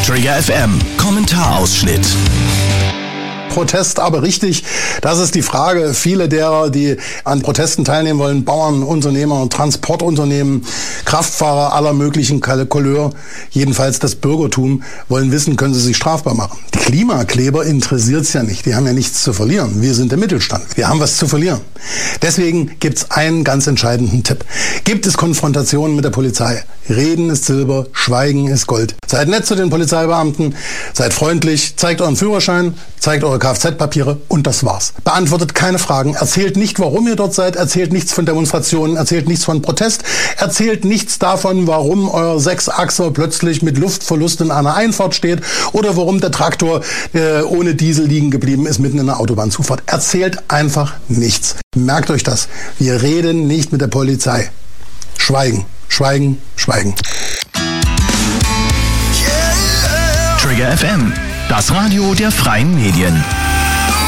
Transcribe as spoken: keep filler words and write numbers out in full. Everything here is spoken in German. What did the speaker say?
Trigger F M, Kommentarausschnitt. Protest, aber richtig, das ist die Frage. Viele derer, die an Protesten teilnehmen wollen, Bauern, Unternehmer, Transportunternehmen, Kraftfahrer aller möglichen Couleur, jedenfalls das Bürgertum, wollen wissen, können sie sich strafbar machen. Die Klimakleber interessiert es ja nicht, die haben ja nichts zu verlieren. Wir sind der Mittelstand, wir haben was zu verlieren. Deswegen gibt es einen ganz entscheidenden Tipp. Gibt es Konfrontationen mit der Polizei? Reden ist Silber, Schweigen ist Gold. Seid nett zu den Polizeibeamten, seid freundlich, zeigt euren Führerschein, zeigt eure Kfz-Papiere und das war's. Beantwortet keine Fragen, erzählt nicht, warum ihr dort seid, erzählt nichts von Demonstrationen, erzählt nichts von Protest, erzählt nichts davon, warum euer Sechsachser plötzlich mit Luftverlust in einer Einfahrt steht oder warum der Traktor äh, ohne Diesel liegen geblieben ist mitten in der Autobahnzufahrt. Erzählt einfach nichts. Merkt euch das. Wir reden nicht mit der Polizei. Schweigen, schweigen, schweigen. Trigger F M, das Radio der freien Medien.